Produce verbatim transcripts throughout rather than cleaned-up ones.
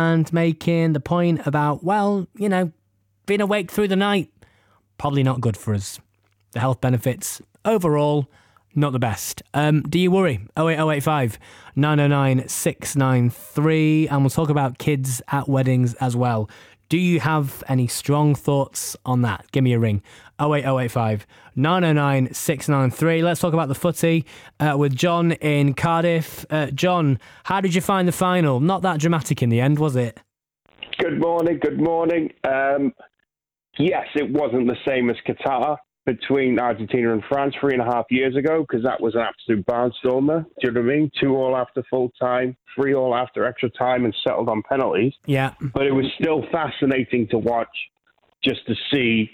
and making the point about, well, you know, being awake through the night, probably not good for us. The health benefits overall, not the best. Um, do you worry? oh eight oh eight five, nine oh nine, six nine three. And we'll talk about kids at weddings as well. Do you have any strong thoughts on that? Give me a ring. oh eight oh eight five, nine oh nine, six nine three. Let's talk about the footy uh, with John in Cardiff. Uh, John, how did you find the final? Not that dramatic in the end, was it? Good morning, good morning. Um, yes, it wasn't the same as Qatar between Argentina and France three and a half years ago, because that was an absolute barnstormer. Do you know what I mean? Two all after full time, three all after extra time, and settled on penalties. Yeah. But it was still fascinating to watch, just to see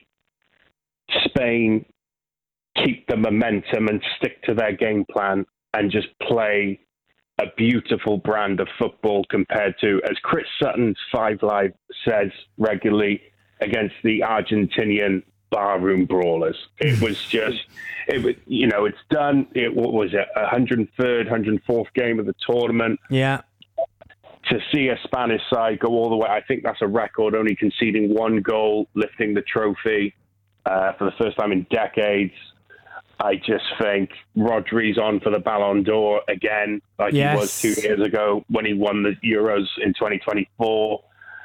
Spain keep the momentum and stick to their game plan and just play a beautiful brand of football compared to, as Chris Sutton's Five Live says regularly, against the Argentinian barroom brawlers. It was just, it was, you know, it's done. It what was it, one hundred third, one hundred fourth game of the tournament. Yeah. To see a Spanish side go all the way, I think that's a record, only conceding one goal, lifting the trophy uh, for the first time in decades. I just think Rodri's on for the Ballon d'Or again, like yes. he was two years ago when he won the Euros in twenty twenty-four.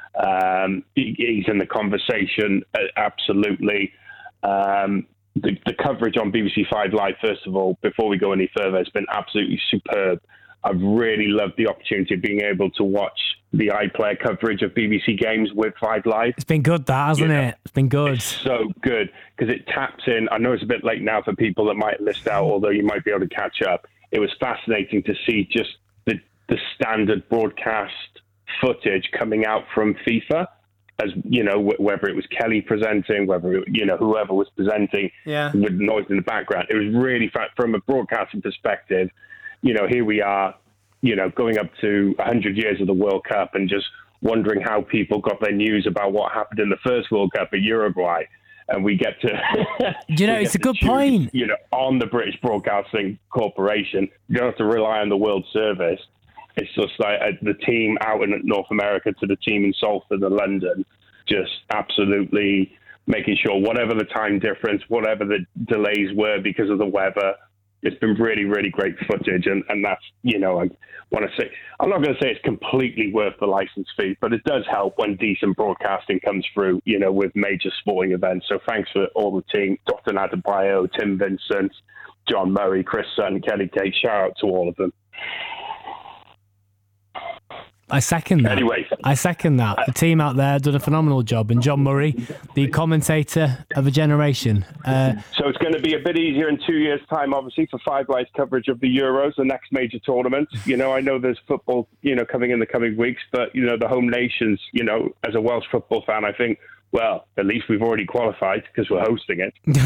Um, he, he's in the conversation, uh, absolutely. Um, the, the coverage on B B C Five Live, first of all, before we go any further, has been absolutely superb. I've really loved the opportunity of being able to watch the iPlayer coverage of B B C games with Five Live. It's been good, that, hasn't you know, it? It's been good. It's so good because it taps in. I know it's a bit late now for people that might have missed out, although you might be able to catch up. It was fascinating to see just the, the standard broadcast footage coming out from FIFA, as you know, wh- whether it was Kelly presenting, whether it, you know whoever was presenting, yeah, with noise in the background. It was really fa- from a broadcasting perspective. You know, here we are, you know, going up to one hundred years of the World Cup and just wondering how people got their news about what happened in the first World Cup at Uruguay. And we get to... you know, it's a good choose, point. You know, on the British Broadcasting Corporation. You don't have to rely on the World Service. It's just like uh, the team out in North America to the team in Salford and London, just absolutely making sure whatever the time difference, whatever the delays were because of the weather, it's been really, really great footage. And, and that's, you know, I want to say, I'm not going to say it's completely worth the license fee, but it does help when decent broadcasting comes through, you know, with major sporting events. So thanks for all the team, Doctor Adebayo, Tim Vincent, John Murray, Chris Sutton, Kelly Kate. Shout out to all of them. I second that. Anyway, I second that. The team out there done a phenomenal job, and John Murray, the commentator of a generation. Uh, so it's going to be a bit easier in two years' time, obviously, for Five Live's coverage of the Euros, the next major tournament. You know, I know there's football, you know, coming in the coming weeks, but you know, the home nations. You know, as a Welsh football fan, I think, well, at least we've already qualified because we're hosting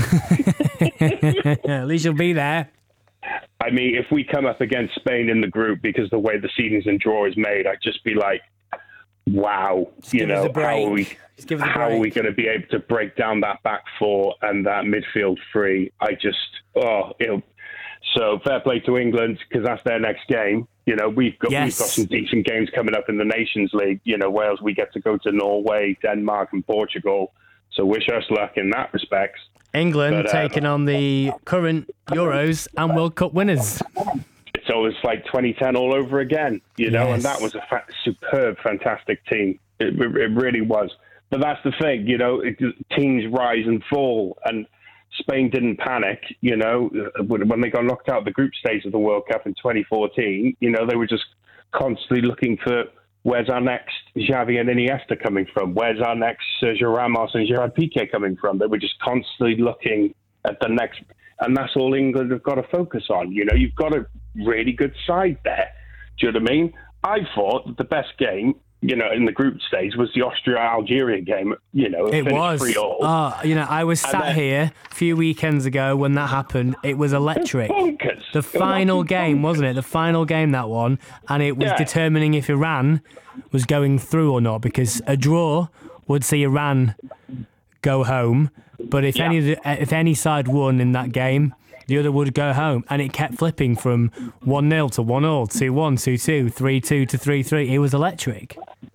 it. At least you'll be there. I mean, if we come up against Spain in the group because the way the seedings and draw is made, I'd just be like, wow, just you know, how are we, how are we going to be able to break down that back four and that midfield three? I just, oh, you know, so fair play to England because that's their next game. You know, we've got, yes. we've got some decent games coming up in the Nations League. You know, Wales, we get to go to Norway, Denmark and Portugal. So wish us luck in that respect. England but, uh, taking on the current Euros and World Cup winners. It's always like twenty ten all over again, you know, yes. and that was a fa- superb, fantastic team. It, it really was. But that's the thing, you know, it, teams rise and fall, and Spain didn't panic, you know, when they got knocked out of the group stage of the World Cup in twenty fourteen, you know, they were just constantly looking for where's our next Xavi and Iniesta coming from? Where's our next Sergio Ramos and Gerard Piqué coming from? They were just constantly looking at the next, and that's all England have got to focus on. You know, you've got a really good side there. Do you know what I mean? I thought that the best game, you know, in the group stage was the Austria-Algeria game. You know, it, it was. three all. Oh, you know, I was sat then, here a few weekends ago when that happened. It was electric. Bonkers. The final was game, bonkers. wasn't it? The final game, that one, and it was yeah. determining if Iran was going through or not, because a draw would see Iran go home, but if yeah. any if any side won in that game, the other would go home, and it kept flipping from one nil to one all, two one, two two, three two to three three. It was electric.